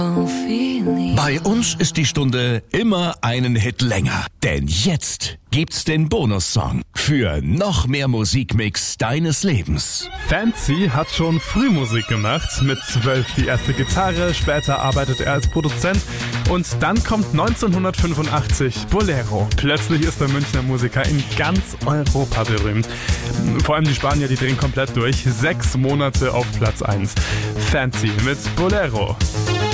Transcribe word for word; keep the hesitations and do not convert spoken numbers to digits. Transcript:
Bei uns ist die Stunde immer einen Hit länger. Denn jetzt gibt's den Bonussong für noch mehr Musikmix deines Lebens. Fancy hat schon früh Musik gemacht, mit zwölf die erste Gitarre, später arbeitet er als Produzent und dann kommt neunzehnhundertfünfundachtzig Bolero. Plötzlich ist der Münchner Musiker in ganz Europa berühmt. Vor allem die Spanier, die drehen komplett durch. Sechs Monate auf Platz eins. Fancy mit Bolero.